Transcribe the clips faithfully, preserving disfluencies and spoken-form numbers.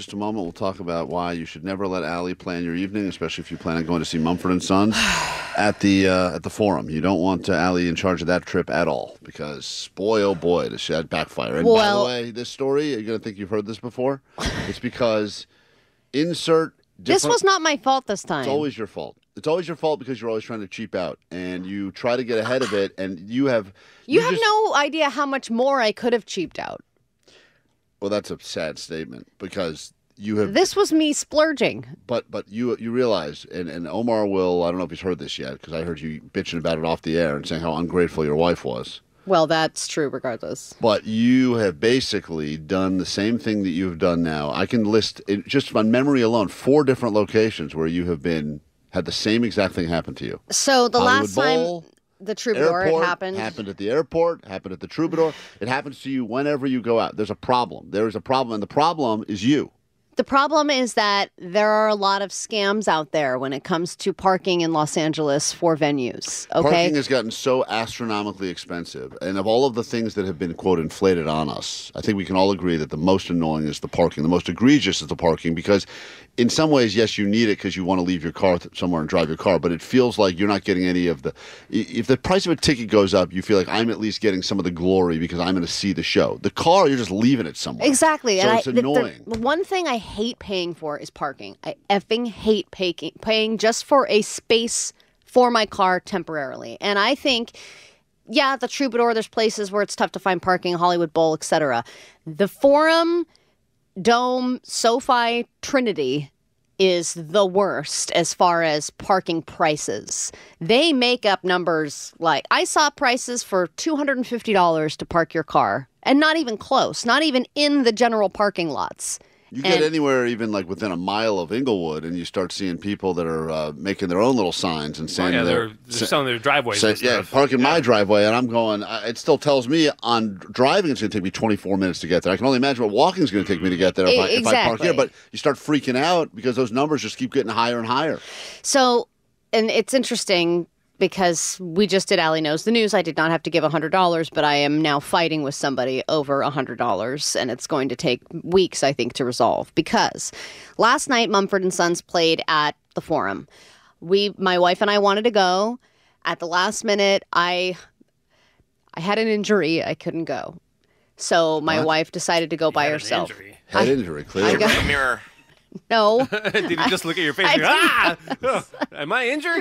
just a moment, we'll talk about why you should never let Allie plan your evening, especially if you plan on going to see Mumford and Sons at the uh, at the Forum. You don't want uh, Allie in charge of that trip at all because, boy, oh boy, does that backfire. And well, by the way, this story, you're going to think you've heard this before. It's because insert This was not my fault this time. It's always your fault. It's always your fault because you're always trying to cheap out, and you try to get ahead of it, and you have... You, you have just, no idea how much more I could have cheaped out. Well, that's a sad statement because you have... This was me splurging. But but you you realize, and, and Omar will... I don't know if he's heard this yet because I heard you bitching about it off the air and saying how ungrateful your wife was. Well, that's true regardless. But you have basically done the same thing that you've done now. I can list, just on memory alone, four different locations where you have been... had the same exact thing happen to you. So the Hollywood last Bowl, time the Troubadour airport, it happened. happened at the airport, happened at the Troubadour. It happens to you whenever you go out. There's a problem. There is a problem, and the problem is you. The problem is that there are a lot of scams out there when it comes to parking in Los Angeles for venues. Okay? Parking has gotten so astronomically expensive. And of all of the things that have been, quote, inflated on us, I think we can all agree that the most annoying is the parking. The most egregious is the parking because in some ways, yes, you need it because you want to leave your car th- somewhere and drive your car. But it feels like you're not getting any of the... If the price of a ticket goes up, you feel like I'm at least getting some of the glory because I'm going to see the show. The car, you're just leaving it somewhere. Exactly. So and it's I, annoying. The, the one thing I hate paying for is parking. I effing hate pay, paying just for a space for my car temporarily. And I think, yeah, the Troubadour, there's places where it's tough to find parking, Hollywood Bowl, et cetera. The Forum, Dome, SoFi, Trinity is the worst as far as parking prices. They make up numbers like, I saw prices for two hundred fifty dollars to park your car, and not even close, not even in the general parking lots. You get And- anywhere even like within a mile of Inglewood, and you start seeing people that are uh, making their own little signs and saying Oh, yeah, they're, they're, they're selling their driveways. say, and yeah, stuff. park in Yeah. my driveway, and I'm going. I, it still tells me on driving it's going to take me twenty-four minutes to get there. I can only imagine what walking is going to take me to get there if, E- I, if I park here. exactly. But you start freaking out because those numbers just keep getting higher and higher. So, and it's interesting because we just did Allie Knows the News. I did not have to give one hundred dollars, but I am now fighting with somebody over one hundred dollars, and it's going to take weeks, I think, to resolve. Because last night, Mumford and Sons played at the Forum. We, my wife and I wanted to go. At the last minute, I, I had an injury. I couldn't go. So my What? wife decided to go by Had an herself. injury. Head I- injury, clearly. I got- Look in the mirror. No. Did you just look at your face I and go, ah! Oh, am I injured?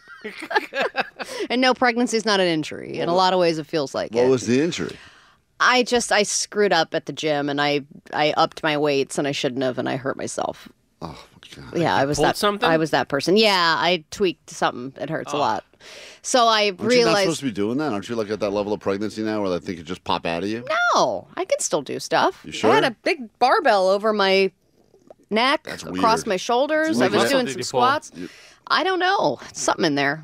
And no, pregnancy is not an injury. In a lot of ways, it feels like what it. was the injury? I just, I screwed up at the gym and I, I upped my weights and I shouldn't have and I hurt myself. Oh, God. Yeah, I was pulled that. something? I was that person. Yeah, I tweaked something. It hurts a lot. So I Aren't you not realized, supposed to be doing that? Aren't you like at that level of pregnancy now where that thing could just pop out of you? no, I can still do stuff. You sure? I had a big barbell over my neck, That's across weird. my shoulders. I What was muscle doing did some you pull? squats. I don't know. Something in there.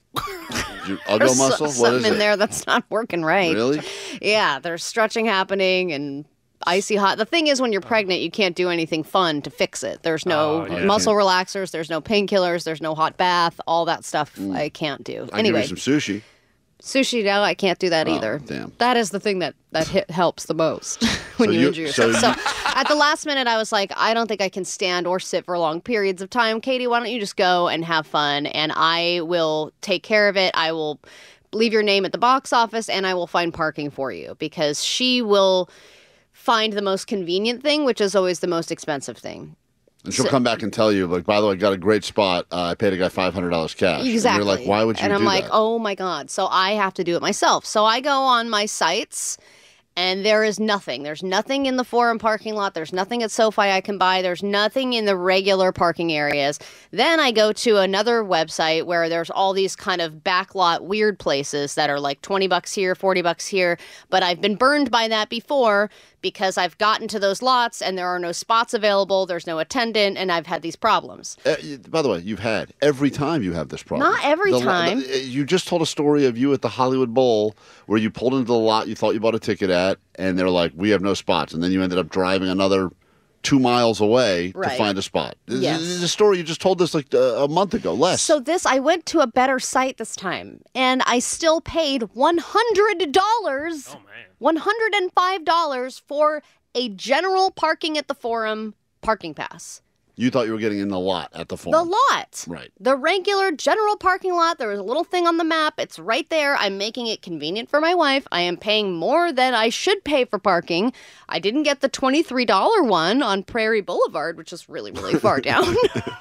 Your uggo There's so- muscle? What something is in it? there that's not working right. Really? Yeah, there's stretching happening and icy hot. The thing is, when you're pregnant, you can't do anything fun to fix it. There's no Oh, yeah. muscle relaxers, there's no painkillers, there's no hot bath, all that stuff I can't do. Mm. I anyway, give you some sushi. sushi, no, I can't do that Oh, either. damn. That is the thing that, that hit, helps the most when So you, you- injure so yourself. So, at the last minute, I was like, I don't think I can stand or sit for long periods of time. Katie, why don't you just go and have fun, and I will take care of it. I will leave your name at the box office, and I will find parking for you, because she will find the most convenient thing, which is always the most expensive thing. And she'll come back and tell you, like, by the way, I got a great spot. Uh, I paid a guy five hundred dollars cash. Exactly. And you're like, why would you And do I'm like, that? oh my God. So I have to do it myself. So I go on my sites and there is nothing. There's nothing in the Forum parking lot. There's nothing at SoFi I can buy. There's nothing in the regular parking areas. Then I go to another website where there's all these kind of backlot weird places that are like twenty bucks here, forty bucks here. But I've been burned by that before because I've gotten to those lots and there are no spots available. There's no attendant and I've had these problems. Uh, y- by the way, you've had every time you have this problem. Not every The- time. the- you just told a story of you at the Hollywood Bowl where you pulled into the lot you thought you bought a ticket at, and they're like, we have no spots. And then you ended up driving another two miles away Right. to find a spot. This Yes. is a story you just told us like uh, a month ago, less. So this, I went to a better site this time, and I still paid one hundred dollars, Oh, man. one hundred five dollars for a general parking at the Forum parking pass. You thought you were getting in the lot at the farm. The lot. Right. The regular general parking lot. There was a little thing on the map. It's right there. I'm making it convenient for my wife. I am paying more than I should pay for parking. I didn't get the twenty-three dollars one on Prairie Boulevard, which is really, really far down.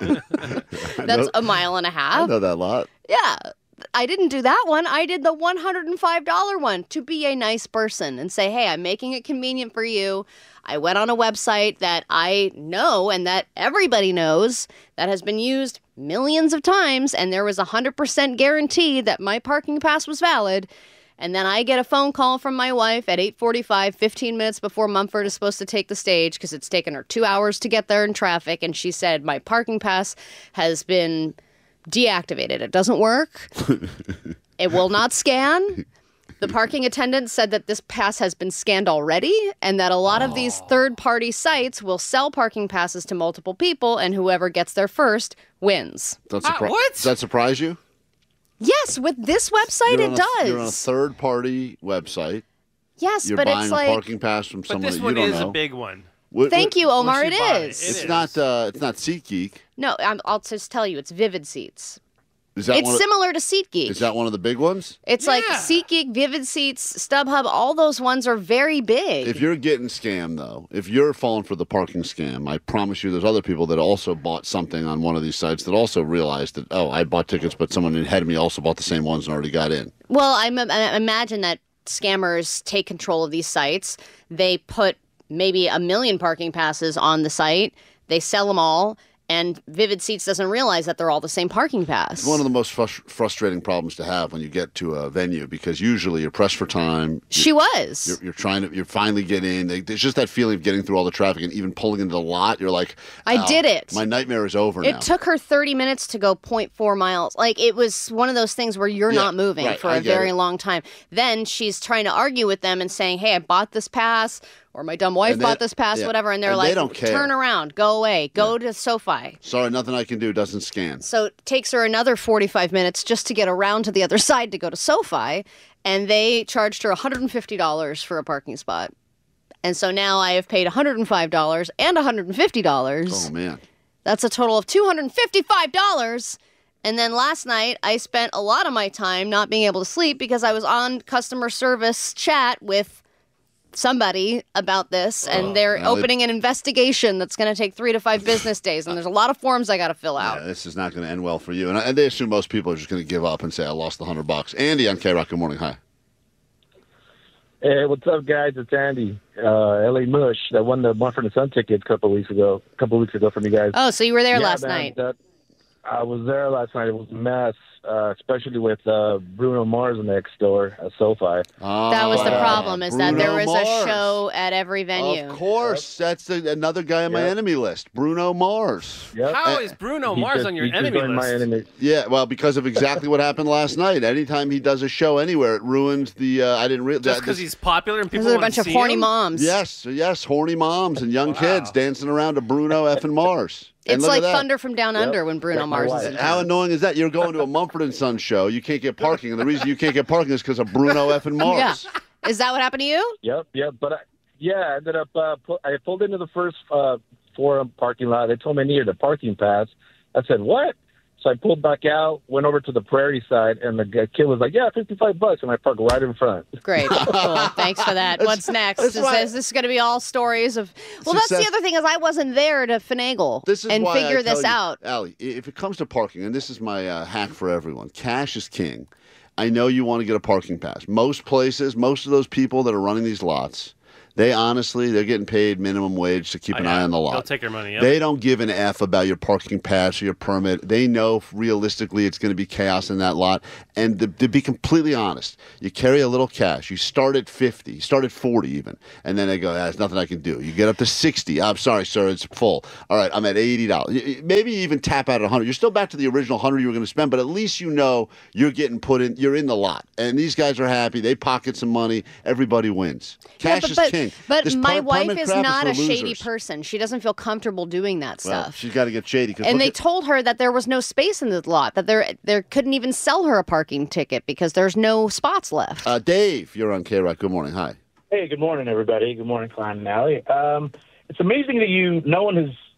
That's a mile and a half. I know that lot. Yeah. I didn't do that one. I did the one hundred five dollars one to be a nice person and say, hey, I'm making it convenient for you. I went on a website that I know and that everybody knows that has been used millions of times, and there was a one hundred percent guarantee that my parking pass was valid. And then I get a phone call from my wife at eight forty-five, fifteen minutes before Mumford is supposed to take the stage because it's taken her two hours to get there in traffic. And she said, my parking pass has been deactivated. It doesn't work. It will not scan. The parking attendant said that this pass has been scanned already and that a lot of these third-party sites will sell parking passes to multiple people, and whoever gets there first wins. Does Ah, that, surpri- what? does that surprise you? Yes, with this website, You're it on a, does. You're on a third-party website. Yes, You're but buying it's a like... parking pass from But someone this that you one don't is know. a big one. What- Thank what- you, Omar. Once It you buy it, is. it It's is. not. Uh, it's not SeatGeek. No, I'm, I'll just tell you, it's Vivid Seats. Is that It's one? Of, similar to SeatGeek. is that one of the big ones? It's like Yeah. SeatGeek, Vivid Seats, StubHub, all those ones are very big. If you're getting scammed, though, if you're falling for the parking scam, I promise you, there's other people that also bought something on one of these sites that also realized that, oh, I bought tickets, but someone ahead of me also bought the same ones and already got in. Well, I'm, I imagine that scammers take control of these sites. They put maybe a million parking passes on the site. They sell them all. And Vivid Seats doesn't realize that they're all the same parking pass. It's one of the most frus- frustrating problems to have when you get to a venue because usually you're pressed for time. She was. You're, you're trying to, you're finally getting in. There's just that feeling of getting through all the traffic and even pulling into the lot. You're like, I "Oh, did it. My nightmare is over It now. took her thirty minutes to go zero point four miles. Like, it was one of those things where you're Yeah, not moving right, for I a get very it. long time. Then she's trying to argue with them and saying, hey, I bought this pass, or my dumb wife And they- bought this pass, yeah, whatever. And they're and like, they don't care. turn around, go away, go to SoFi. Sorry, nothing I can do. Doesn't scan. So it takes her another forty-five minutes just to get around to the other side to go to SoFi. And they charged her one hundred fifty dollars for a parking spot. And so now I have paid one hundred five dollars and one hundred fifty dollars. Oh man. That's a total of two hundred fifty-five dollars. And then last night, I spent a lot of my time not being able to sleep because I was on customer service chat with somebody about this, and they're Well, it- opening an investigation that's going to take three to five business days, and there's a lot of forms I got to fill out. Yeah, this is not going to end well for you. And, I, and they assume most people are just going to give up and say, I lost the hundred bucks. Andy on K-Rock, good morning. Hi. Hey, what's up, guys? It's Andy, uh, L A Mush, that won the Mumford and Son ticket a couple weeks ago. A couple weeks ago from you guys. Oh, so you were there Yeah, last man, night. that- I was there last night. It was a mess, uh, especially with uh, Bruno Mars next door at SoFi. That was the Ah, problem, is that there Bruno was a Mars. show at every venue. Of course. That's the, another guy on my Yep. enemy list, Bruno Mars. Yep. How is Bruno He Mars just- on your he just enemy joined list? My enemy. Yeah, well, because of exactly what happened last night. Anytime he does a show anywhere, it ruins the. Uh, I didn't realize Just because he's popular and people Because there's a want bunch to of see horny him? moms. Yes, yes, horny moms and young Wow. kids dancing around to Bruno effing Mars. And It's look like at that. Thunder from Down Yep. Under when Bruno Like my Mars is wife. in How town. annoying is that? You're going to a Mumford and Son show. You can't get parking, and the reason you can't get parking is because of Bruno effing Yeah. Mars. Is that what happened to you? Yep, yep. But I, yeah, I ended up. Uh, pu- I pulled into the first uh, forum parking lot. They told me I needed a parking pass. I said, "What?" So I pulled back out, went over to the Prairie side, and the g- kid was like, "Yeah, fifty-five bucks," and I parked right in front. Great. Cool. Thanks for that. That's- What's next? that's Is why- this, this going to be all stories of... Well, that's the Success- other thing is I wasn't there to finagle This is and why figure I tell this you, out. Allie, if it comes to parking, and this is my uh, hack for everyone, cash is king. I know you want to get a parking pass. Most places, most of those people that are running these lots, they honestly, they're getting paid minimum wage to keep Oh, an yeah. eye on the lot. They'll take your money. Yep. They don't give an F about your parking pass or your permit. They know realistically it's going to be chaos in that lot. And to, to be completely honest, you carry a little cash. You start at fifty, you start at forty even. And then they go, ah, there's nothing I can do. You get up to sixty. I'm sorry, sir, it's full. All right, I'm at eighty dollars. Y- y- Maybe you even tap out at one hundred. You're still back to the original one hundred you were going to spend, but at least you know you're getting put in, you're in the lot. And these guys are happy. They pocket some money. Everybody wins. Cash but, is but, king. But This my per- wife permit is crap not for a shady losers. person. She doesn't feel comfortable doing that Well, stuff. she's got to get shady. 'cause And look they at- told her that there was no space in the lot, that there there couldn't even sell her a parking ticket because there's no spots left. Uh, Dave, you're on K-Rock. Good morning. Hi. Hey, good morning, everybody. Good morning, Klein and Allie. Um, it's amazing that you, no one has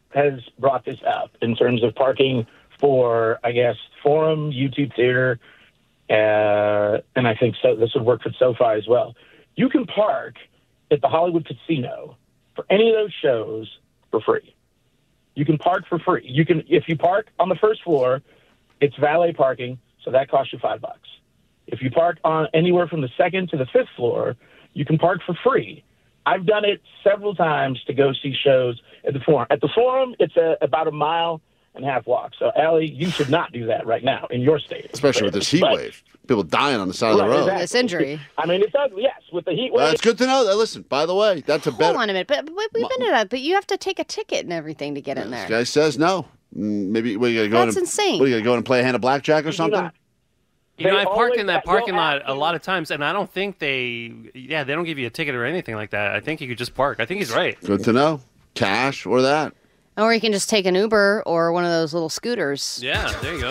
has brought this up in terms of parking for, I guess, Forum, YouTube Theater, uh, and I think so. This would work for SoFi as well. You can park at the Hollywood Casino for any of those shows for free. You can park for free. You can, if you park on the first floor, it's valet parking, so that costs you five bucks. If you park on anywhere from the second to the fifth floor, you can park for free. I've done it several times to go see shows at the Forum. At the Forum, it's a, about a mile and a half walk. So, Allie, you should not do that right now in your state. Especially with this heat but, wave. People dying on the side right, of the road. Exactly. This injury. I mean, it's ugly, yes, with the heat wave. That's good to know. Listen, by the way, that's a better... Hold on a minute. But, but we've been to that. But you have to take a ticket and everything to get in there. This guy says no. Maybe we got to go That's in and, insane. What, you got to go in and play a hand of blackjack or something? You They know, I park always- in that they'll parking lot ask a you- lot of times, and I don't think they, yeah, they don't give you a ticket or anything like that. I think you could just park. I think he's right. Good to know. Cash or that. Or you can just take an Uber or one of those little scooters. Yeah, there you go.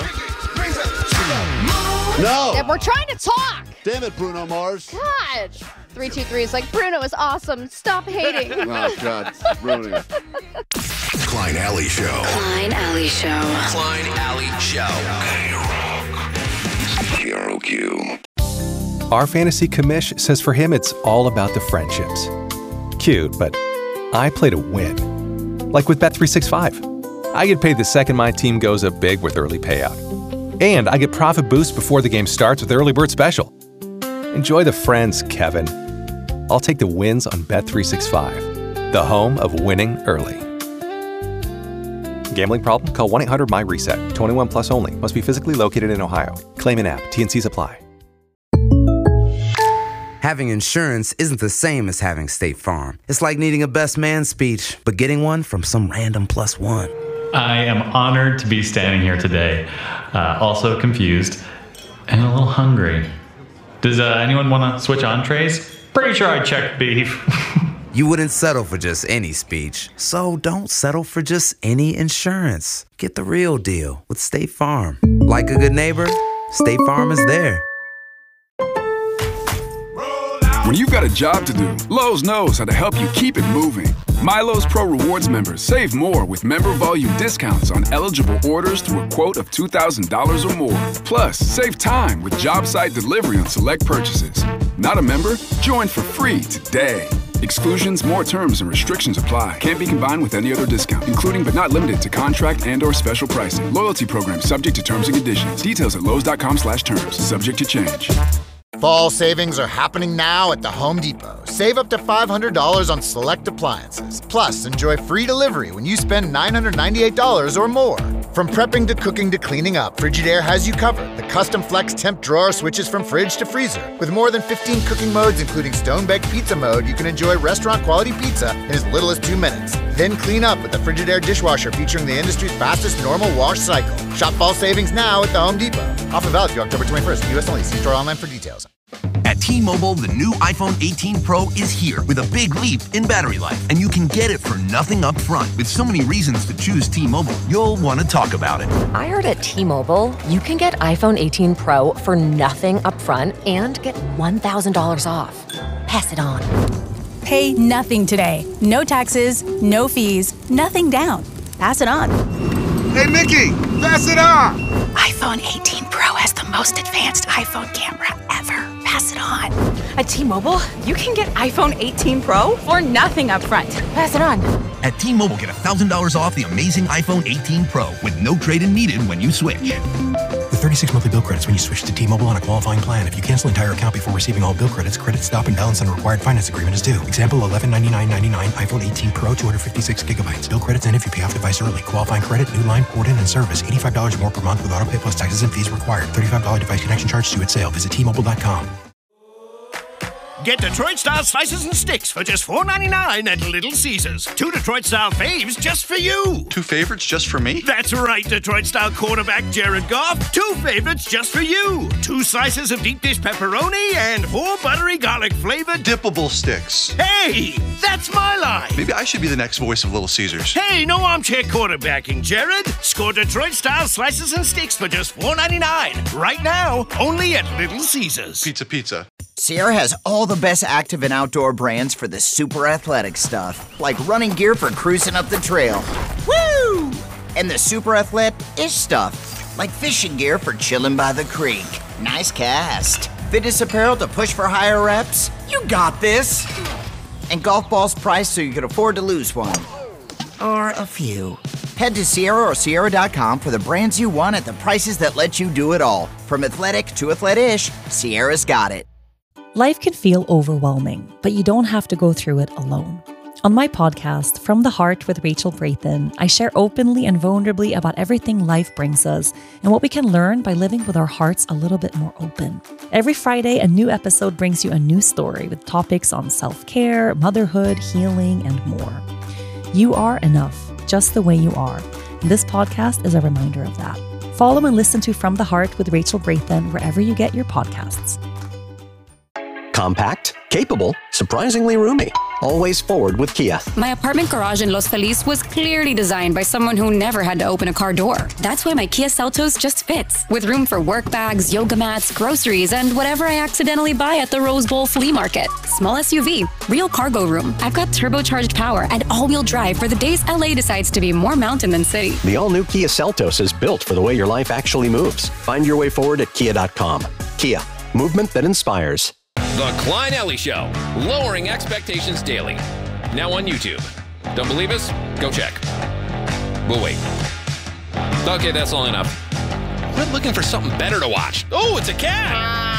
No! Yeah, we're trying to talk. Damn it, Bruno Mars. God. three two three is like, Bruno is awesome. Stop hating. Oh, God. It's ruining it. Klein Alley Show. Klein Alley Show. Klein Alley Show. K R O Q. Our fantasy commish says for him it's all about the friendships. Cute, but I play to win. Like with Bet three sixty-five. I get paid the second my team goes up big with early payout. And I get profit boost before the game starts with Early Bird Special. Enjoy the friends, Kevin. I'll take the wins on Bet three sixty-five, the home of winning early. Gambling problem? Call one eight hundred M Y reset. twenty-one plus only. Must be physically located in Ohio. Claim an app. T N Cs apply. Having insurance isn't the same as having State Farm. It's like needing a best man speech, but getting one from some random plus one. I am honored to be standing here today, uh, also confused and a little hungry. Does uh, anyone want to switch entrees? Pretty sure I checked beef. You wouldn't settle for just any speech, so don't settle for just any insurance. Get the real deal with State Farm. Like a good neighbor, State Farm is there. When you've got a job to do, Lowe's knows how to help you keep it moving. MyLowe's Pro Rewards members save more with member volume discounts on eligible orders through a quote of two thousand dollars or more. Plus, save time with job site delivery on select purchases. Not a member? Join for free today. Exclusions, more terms, and restrictions apply. Can't be combined with any other discount, including but not limited to contract and or special pricing. Loyalty program subject to terms and conditions. Details at lowes.com slash terms. Subject to change. Fall savings are happening now at the Home Depot. Save up to five hundred dollars on select appliances. Plus, enjoy free delivery when you spend nine hundred ninety-eight dollars or more. From prepping to cooking to cleaning up, Frigidaire has you covered. The custom flex temp drawer switches from fridge to freezer. With more than fifteen cooking modes, including stone-baked pizza mode, you can enjoy restaurant-quality pizza in as little as two minutes. Then clean up with the Frigidaire dishwasher featuring the industry's fastest normal wash cycle. Shop fall savings now at the Home Depot. Offer valid through October twenty-first. U S only. See store online for details. At T-Mobile, the new iPhone eighteen Pro is here with a big leap in battery life, and you can get it for nothing up front. With so many reasons to choose T-Mobile, you'll want to talk about it. I heard at T-Mobile, you can get iPhone eighteen Pro for nothing up front and get one thousand dollars off. Pass it on. Pay nothing today. No taxes, no fees, nothing down. Pass it on. Hey, Mickey, pass it on. iPhone eighteen Pro has the most advanced iPhone camera ever. Pass it on. At T-Mobile, you can get iPhone eighteen Pro for nothing up front. Pass it on. At T-Mobile, get one thousand dollars off the amazing iPhone eighteen Pro with no trade-in needed when you switch. With thirty-six monthly bill credits when you switch to T-Mobile on a qualifying plan. If you cancel entire account before receiving all bill credits, credit stop and balance on required finance agreement is due. Example, eleven ninety-nine ninety-nine, iPhone eighteen Pro, two hundred fifty-six gigabytes. Bill credits end if you pay off device early. Qualifying credit, new line, port in, and service. eighty-five dollars more per month with auto pay plus taxes and fees required. thirty-five dollars device connection charge due at sale. Visit T Mobile dot com. Get Detroit-style slices and sticks for just four ninety-nine at Little Caesars. Two Detroit-style faves just for you. Two favorites just for me? That's right, Detroit-style quarterback Jared Goff. Two favorites just for you. Two slices of deep dish pepperoni and four buttery garlic-flavored dippable sticks. Hey, that's my line. Maybe I should be the next voice of Little Caesars. Hey, no armchair quarterbacking, Jared. Score Detroit-style slices and sticks for just four ninety-nine. Right now, only at Little Caesars. Pizza, pizza. Sierra has all the best active and outdoor brands for the super athletic stuff, like running gear for cruising up the trail. Woo! And the Super Athlete-ish stuff, like fishing gear for chilling by the creek. Nice cast. Fitness apparel to push for higher reps. You got this. And golf balls priced so you can afford to lose one. Or a few. Head to Sierra or Sierra dot com for the brands you want at the prices that let you do it all. From athletic to athlete-ish, Sierra's got it. Life can feel overwhelming, but you don't have to go through it alone. On my podcast, From the Heart with Rachel Brathen, I share openly and vulnerably about everything life brings us and what we can learn by living with our hearts a little bit more open. Every Friday, a new episode brings you a new story with topics on self-care, motherhood, healing, and more. You are enough, just the way you are. And this podcast is a reminder of that. Follow and listen to From the Heart with Rachel Brathen wherever you get your podcasts. Compact, capable, surprisingly roomy. Always forward with Kia. My apartment garage in Los Feliz was clearly designed by someone who never had to open a car door. That's why my Kia Seltos just fits, with room for work bags, yoga mats, groceries, and whatever I accidentally buy at the Rose Bowl flea market. Small S U V, real cargo room. I've got turbocharged power and all-wheel drive for the days L A decides to be more mountain than city. The all-new Kia Seltos is built for the way your life actually moves. Find your way forward at kia dot com. Kia, movement that inspires. The Klein Alley Show, lowering expectations daily. Now on YouTube. Don't believe us? Go check. We'll wait. Okay, that's all enough. Quit looking for something better to watch. Oh, it's a cat!